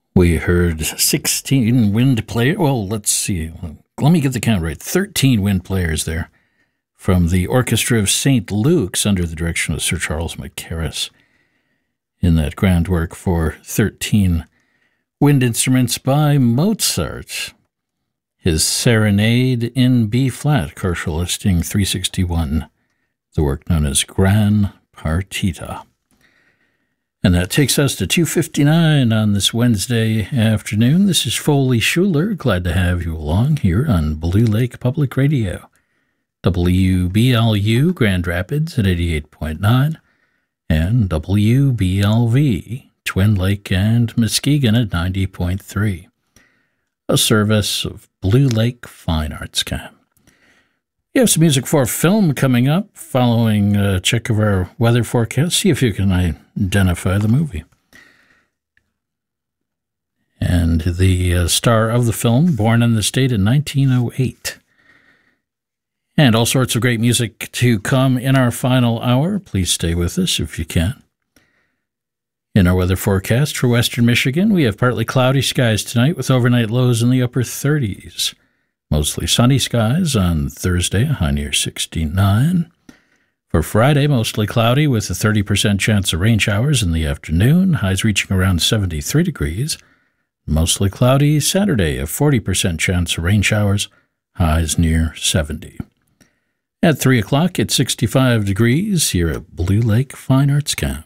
We heard 16 wind players. Well, let's see. Let me get the count right. 13 wind players there from the Orchestra of St. Luke's under the direction of Sir Charles Mackerras in that grand work for 13 wind instruments by Mozart. His Serenade in B-flat, Korsel listing 361, the work known as Gran Partita. And that takes us to 2:59 on this Wednesday afternoon. This is Foley Schuler. Glad to have you along here on Blue Lake Public Radio. WBLU Grand Rapids at 88.9 and WBLV Twin Lake and Muskegon at 90.3. A service of Blue Lake Fine Arts Camp. You have some music for film coming up following a check of our weather forecast. See if you can identify the movie. And the star of the film, born in the state in 1908. And all sorts of great music to come in our final hour. Please stay with us if you can. In our weather forecast for western Michigan, we have partly cloudy skies tonight with overnight lows in the upper 30s. Mostly sunny skies on Thursday, a high near 69. For Friday, mostly cloudy with a 30% chance of rain showers in the afternoon, highs reaching around 73 degrees. Mostly cloudy Saturday, a 40% chance of rain showers, highs near 70. At 3 o'clock, it's 65 degrees here at Blue Lake Fine Arts Camp.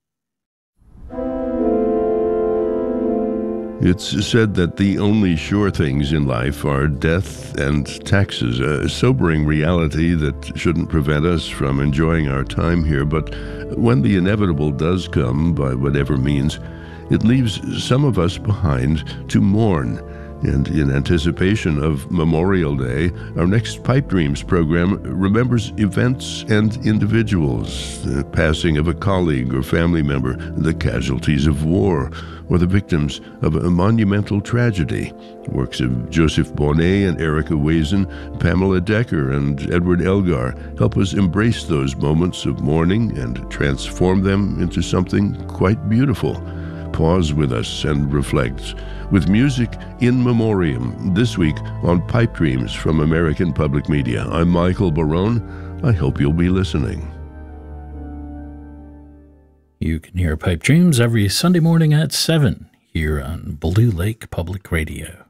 It's said that the only sure things in life are death and taxes, a sobering reality that shouldn't prevent us from enjoying our time here. But when the inevitable does come, by whatever means, it leaves some of us behind to mourn. And in anticipation of Memorial Day, our next Pipe Dreams program remembers events and individuals, the passing of a colleague or family member, the casualties of war, or the victims of a monumental tragedy. Works of Joseph Bonnet and Erica Wazen, Pamela Decker and Edward Elgar help us embrace those moments of mourning and transform them into something quite beautiful. Pause with us and reflect with music in memoriam this week on Pipe Dreams from American Public Media. I'm Michael Barone. I hope you'll be listening. You can hear Pipe Dreams every Sunday morning at 7 here on Blue Lake Public Radio.